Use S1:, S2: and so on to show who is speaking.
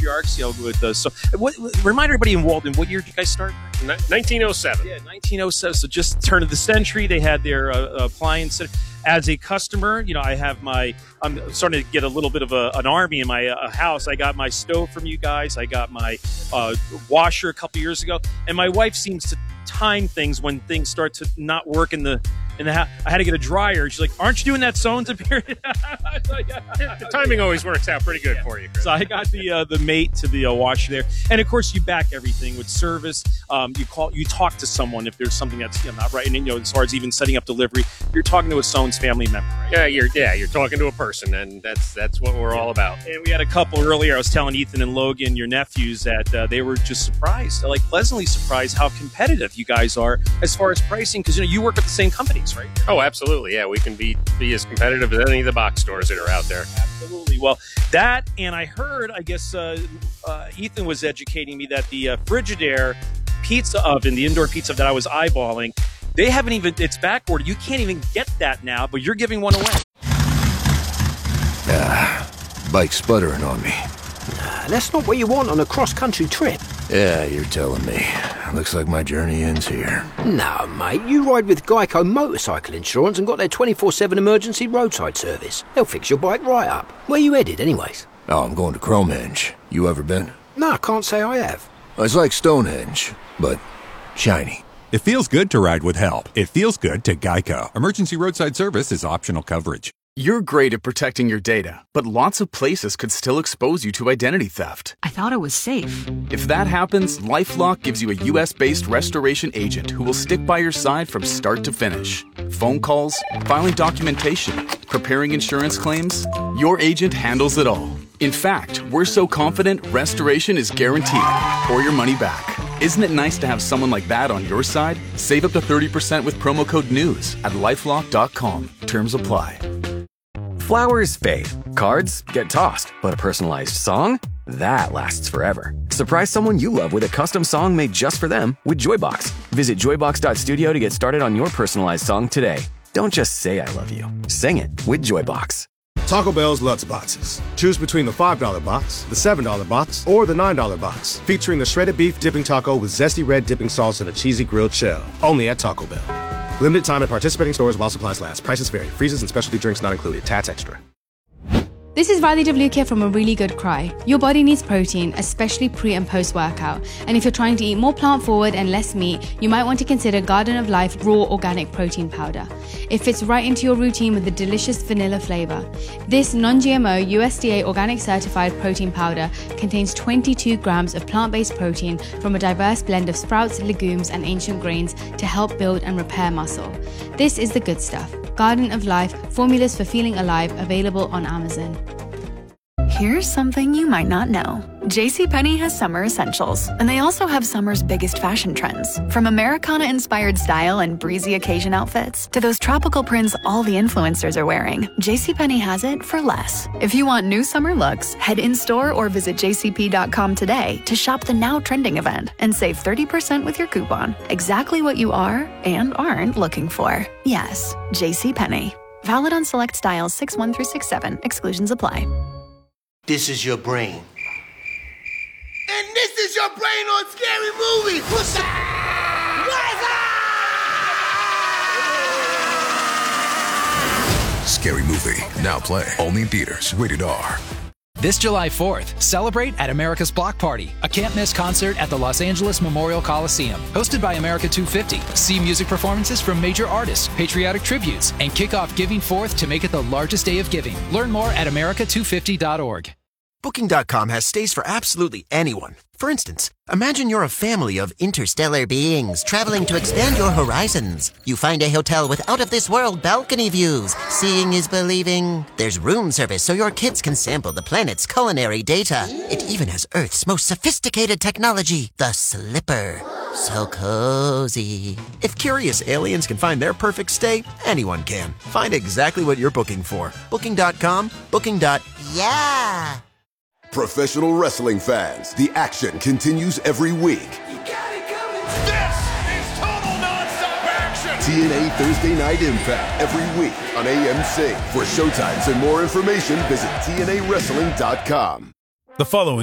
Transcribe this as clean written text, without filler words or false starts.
S1: Patriarchs, with so remind everybody in Walden, what year did you guys start?
S2: 1907.
S1: Yeah, 1907. So just turn of the century, they had their appliance. As a customer, I'm starting to get a little bit of an army in my house. I got my stove from you guys. I got my washer a couple years ago. And my wife seems to time things when things start to not work in the house. I had to get a dryer. She's like, aren't you doing that so-and-so period?
S2: The timing always works out pretty good for you, Chris.
S1: So I got the mate to the washer there. And of course, you back everything with service. You talk to someone if there's something that's not right. And as far as even setting up delivery, you're talking to someone's family member, right?
S2: You're talking to a person, and that's what we're all about.
S1: And we had a couple earlier. I was telling Ethan and Logan, your nephews, that they were just surprised, like pleasantly surprised how competitive you guys are as far as pricing, because you work at the same companies, right?
S2: Oh, absolutely. Yeah, we can be as competitive as any of the box stores that are out there.
S1: Absolutely. Well, that, and I heard, I guess Ethan was educating me that the Frigidaire pizza oven, the indoor pizza that I was eyeballing, they haven't even, it's back ordered. You can't even get that now, but you're giving one away.
S3: Bike's sputtering on me.
S4: That's not what you want on a cross-country trip.
S3: Yeah, you're telling me. Looks like my journey ends here.
S4: No, mate, you ride with Geico Motorcycle Insurance and got their 24/7 emergency roadside service. They'll fix your bike right up. Where you headed, anyways?
S3: Oh, I'm going to Cromenge. You ever been?
S4: No, I can't say I have.
S3: It's like Stonehenge, but shiny.
S5: It feels good to ride with help. It feels good to Geico. Emergency roadside service is optional coverage.
S6: You're great at protecting your data, but lots of places could still expose you to identity theft.
S7: I thought it was safe.
S6: If that happens, LifeLock gives you a US-based restoration agent who will stick by your side from start to finish. Phone calls, filing documentation, preparing insurance claims, your agent handles it all. In fact, we're so confident restoration is guaranteed or your money back. Isn't it nice to have someone like that on your side? Save up to 30% with promo code NEWS at LifeLock.com. Terms apply.
S8: Flowers fade, cards get tossed, but a personalized song? That lasts forever. Surprise someone you love with a custom song made just for them with Joybox. Visit joybox.studio to get started on your personalized song today. Don't just say I love you. Sing it with Joybox.
S9: Taco Bell's Lutz Boxes. Choose between the $5 box, the $7 box, or the $9 box. Featuring the shredded beef dipping taco with zesty red dipping sauce and a cheesy grilled shell. Only at Taco Bell. Limited time at participating stores while supplies last. Prices vary. Freezes and specialty drinks not included. Tats extra.
S10: This is Riley Devlukia from A Really Good Cry. Your body needs protein, especially pre and post workout. And if you're trying to eat more plant forward and less meat, you might want to consider Garden of Life Raw Organic Protein Powder. It fits right into your routine with a delicious vanilla flavor. This non-GMO USDA organic certified protein powder contains 22 grams of plant-based protein from a diverse blend of sprouts, legumes, and ancient grains to help build and repair muscle. This is the good stuff. Garden of Life, formulas for feeling alive, available on Amazon.
S7: Here's something you might not know. JCPenney has summer essentials, and they also have summer's biggest fashion trends. From Americana-inspired style and breezy occasion outfits to those tropical prints all the influencers are wearing, JCPenney has it for less. If you want new summer looks, head in-store or visit jcp.com today to shop the now trending event and save 30% with your coupon. Exactly what you are and aren't looking for. Yes, JCPenney. Valid on select styles 6-1 through 6-7. Exclusions apply.
S11: This is your brain. And this is your brain on Scary Movie. What's up?
S12: Scary Movie, now play. Only in theaters. Rated R.
S13: This July 4th, celebrate at America's Block Party, a can't-miss concert at the Los Angeles Memorial Coliseum. Hosted by America 250. See music performances from major artists, patriotic tributes, and kick off Giving Forth to make it the largest day of giving. Learn more at america250.org.
S14: Booking.com has stays for absolutely anyone. For instance, imagine you're a family of interstellar beings traveling to expand your horizons. You find a hotel with out-of-this-world balcony views. Seeing is believing. There's room service so your kids can sample the planet's culinary data. It even has Earth's most sophisticated technology, the Slipper. So cozy. If curious aliens can find their perfect stay, anyone can. Find exactly what you're booking for. Booking.com, booking.yeah.
S12: Professional wrestling fans, the action continues every week.
S15: This is total nonstop action!
S12: TNA Thursday Night Impact every week on AMC. For showtimes and more information, visit TNAWrestling.com.
S16: The following